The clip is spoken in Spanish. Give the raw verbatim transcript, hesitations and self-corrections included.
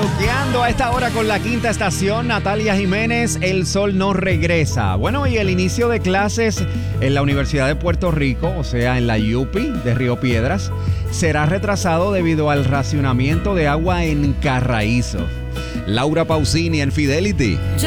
Juqueando a esta hora con la quinta estación, Natalia Jiménez, el sol no regresa. Bueno, y el inicio de clases en la Universidad de Puerto Rico, o sea, en la U P I de Río Piedras, será retrasado debido al racionamiento de agua en Carraízo. Laura Pausini en Fidelity.